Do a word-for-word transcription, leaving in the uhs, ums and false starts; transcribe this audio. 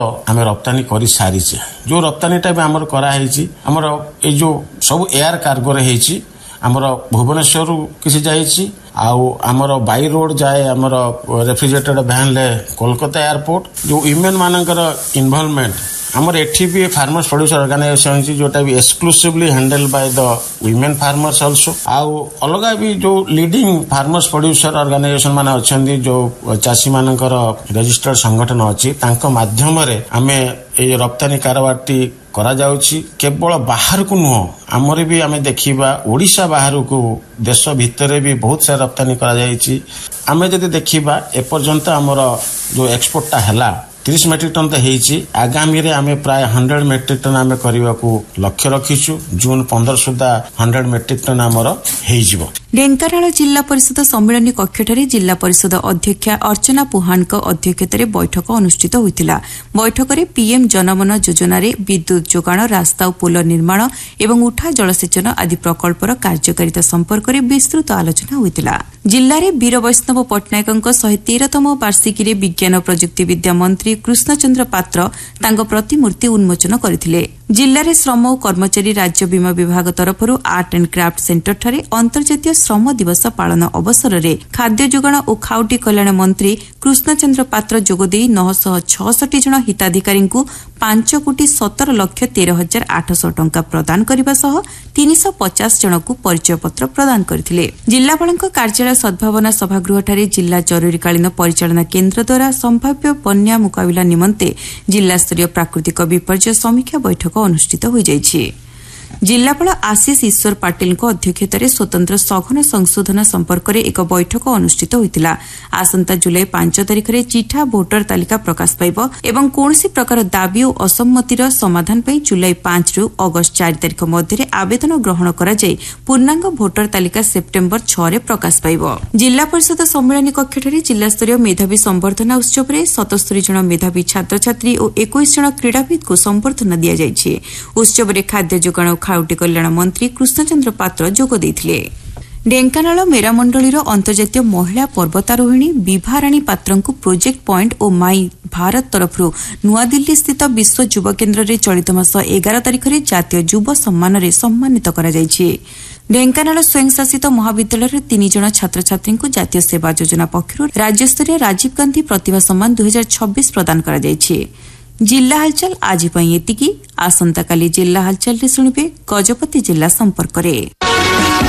आम रप्तानी कर सारीचे जो रप्तानीटा भी आमर कराई आमर ये जो सब एयर कार्गो रे होईची आमर भुवनेश्वर किसी जाइए आमर बाई रोड जाए आमर रेफ्रिजरेटेड भैन ले कोलकाता एयरपोर्ट जो ह्यूमन मानकर इन्वॉल्वमेंट आमर एठी भी फार्मर्स प्रोड्यूसर ऑर्गेनाइजेशन जोटा भी exclusively handle by the women farmers also आउ अलग भी जो लीडिंग फार्मर्स प्रोड्यूसर ऑर्गेनाइजेशन माने अछंदी जो चासी मानकर रजिस्टर्ड संगठन अछि तांको माध्यम रे आमे ए रप्तानी कारबारटी करा जाउछि केवल बाहर को नुह आमर भी आमे देखिबा ओडिशा बाहर को देश भितरे भी बहुत सारा रप्तानी करा जाइछि आमे जदि देखिबा ए पर्यंत आमर जो एक्सपोर्टटा हला तीस मेट्रिक टन तो होईची आगामी रे आमे प्राय हंड्रेड मेट्रिक टन आमे करबा को लक्ष्य रखिछु जून पंद्रह सुधा हंड्रेड मेट्रिक टन आमर हेइजिवो। ढेंकानाल जिला परिषद सम्मेलन कक्षठारे जिला परिषद अध्यक्षा अर्चना पुहानक अध्यक्षतार बैठक अनुष्ठित होइतिला। बैठक में पीएम जनमन योजना रे विद्युत जोगाण रास्ता और पोल निर्माण एवं उठा जलसेचन आदि प्रकल्पर कार्यकारिता संपर्क में विस्तृत आलोचना होइतिला। जिले में वीर वैष्णव पट्टनायक शहे तेरतम वार्षिकी रे विज्ञान और प्रजुक्ति विद्या मंत्री कृष्णचंद्र पात्र तांको प्रतिमूर्ति उन्मोचन करथिले। जिले में श्रम और कर्मचारी राज्य बीमा विभाग तरफ आर्ट एंड क्राफ्ट सेंटर ठारे अंतर्जातीय श्रम दिवस पालन अवसर में खाद्य जोगाण और खाउटी कल्याण मंत्री कृष्णचंद्र पात्र जोगदे नौ सौ छसठ जन हिताधिकारी पांच कोटी सतर लक्ष तेरह हजार आठश टंका प्रदान करने सह तीन सौ पचास जन को परिचय पत्र प्रदान करथिले। जिलापाल कार्यालय सद्भावना सभागृह ठारे जिला जरूरीकालीन परिचालना केन्द्र द्वारा संभाव्य बन्या मुकाबिला निमंते जिला स्तरीय प्राकृतिक विपर्यय समीक्षा बैठक अनुष्ठित हो जाइछि। जिलापाल आशीष ईश्वर पाटिल अध्यक्षतार स्वतंत्र सघन संशोधन संपर्क में एक बैठक अनुष्ठित होइतिला। आसंता जुलाई पांच तारिख में चिठा भोटर तालिका प्रकाश पाइब एवं कौनसी प्रकार दाबी और असम्मतिर समाधान पर जुलाई पांच रु अगस्त चार तारिख मध्य आवेदन ग्रहण करा जाय पूर्णांग भोटर तालिका सेप्टेम्बर छह प्रकाश पाइब। जिला परिषद सम्मेलन कक्षठारे जिला स्तरीय मेधावी संवर्धना उत्सव में सतस्तरी जन मेधावी छात्र छात्री और इक्कीस जन क्रीड़ाविद को संवर्धना दिया जायछि। उत्सव में खाद्य जोगाण खाउटी कल्याण मंत्री कृष्णचंद्र पात्र जोग देथिले। ढेंकानाल मेरामंडलीर अंतर्जातीय महिला पर्वतारोहिणी विभाराणी पात्रंकु प्रोजेक्ट पॉइंट और माई भारत तरफ नुआदिल्ली स्थित विश्व युव केन्द्र में चलित मास एगार तारिख में जातीय युव सम्मान रे सम्मानित करा जायछि। ढेंकानाल स्वयं शासित महाविद्यालय तीन जन छात्र छात्री को जातीय सेवा योजना पक्षर राज्यस्तरीय राजीव गांधी प्रतिभा सम्मान दुई हजार छब्बीस प्रदान करा जायछि। जिला हालचाल आज एतिकी। आसंता काली जिला हालचाल शुणिबे गजपति जिला संपर्क रे।